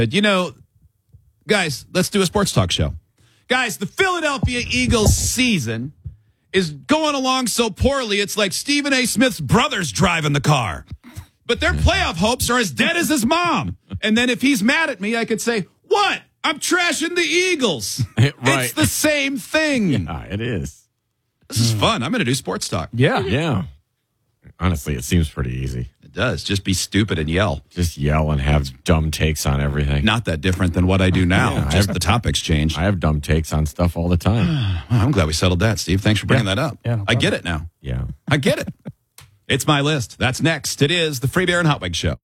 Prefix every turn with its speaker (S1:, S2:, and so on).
S1: But guys, let's do a sports talk show. Guys, the Philadelphia Eagles season is going along so poorly, it's like Stephen A. Smith's brother's driving the car. But their playoff hopes are as dead as his mom. And then if he's mad at me, I could say, what? I'm trashing the Eagles.
S2: Right.
S1: It's the same thing.
S2: Yeah, it is.
S1: This is fun. I'm going to do sports talk.
S2: Yeah. Honestly, it seems pretty easy.
S1: It does. Just be stupid and yell.
S2: Just yell and have dumb takes on everything.
S1: Not that different than what I do now.
S2: Yeah,
S1: Just the topics change.
S2: I have dumb takes on stuff all the time.
S1: Well, I'm glad we settled that, Steve. Thanks for bringing that up.
S3: Yeah, no
S1: I get it now.
S2: Yeah.
S1: I get it. It's my list. That's next. It is the Free Beer and Hot Wing Show.